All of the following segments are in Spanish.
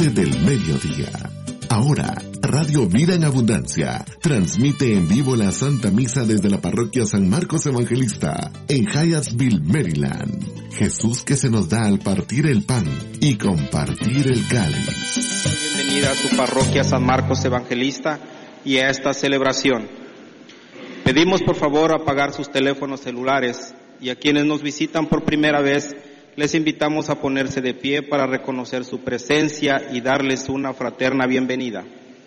12 del mediodía. Ahora, Radio Vida en Abundancia transmite en vivo la Santa Misa desde la parroquia San Marcos Evangelista en Hyattsville, Maryland. Jesús que se nos da al partir el pan y compartir el cáliz. Bienvenida a tu parroquia San Marcos Evangelista y a esta celebración. Pedimos por favor apagar sus teléfonos celulares y a quienes nos visitan por primera vez les invitamos a ponerse de pie para reconocer su presencia y darles una fraterna bienvenida.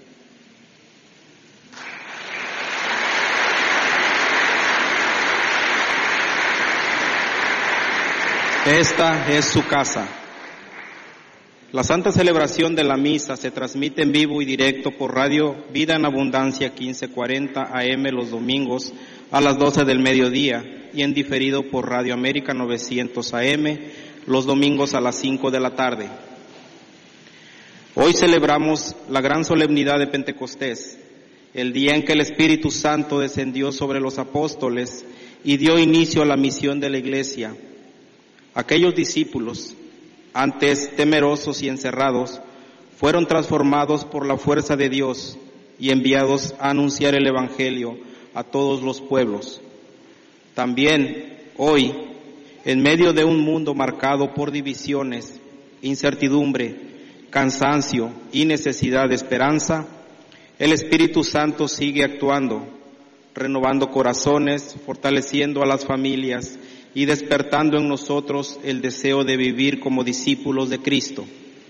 Esta es su casa. La Santa Celebración de la Misa se transmite en vivo y directo por Radio Vida en Abundancia 1540 AM los domingos a las 12 del mediodía y en diferido por Radio América 900 AM los domingos a las 5 de la tarde. Hoy celebramos la gran solemnidad de Pentecostés, el día en que el Espíritu Santo descendió sobre los apóstoles y dio inicio a la misión de la Iglesia. Aquellos discípulos, antes temerosos y encerrados, fueron transformados por la fuerza de Dios y enviados a anunciar el Evangelio a todos los pueblos. También hoy, en medio de un mundo marcado por divisiones, incertidumbre, cansancio y necesidad de esperanza, el Espíritu Santo sigue actuando, renovando corazones, fortaleciendo a las familias y despertando en nosotros el deseo de vivir como discípulos de Cristo.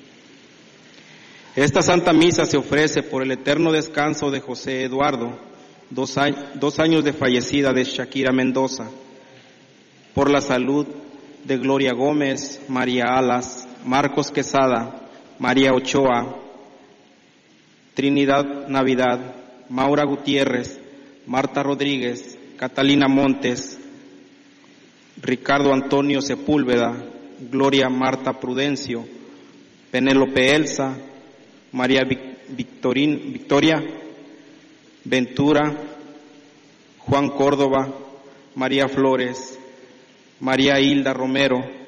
Esta Santa Misa se ofrece por el eterno descanso de José Eduardo, 2 años de fallecida de Shakira Mendoza, por la salud de Gloria Gómez, María Alas, Marcos Quesada, María Ochoa, Trinidad Navidad, Maura Gutiérrez, Marta Rodríguez, Catalina Montes, Ricardo Antonio Sepúlveda, Gloria Marta Prudencio, Penélope Elsa, María Victoria Ventura, Juan Córdoba, María Flores, María Hilda Romero,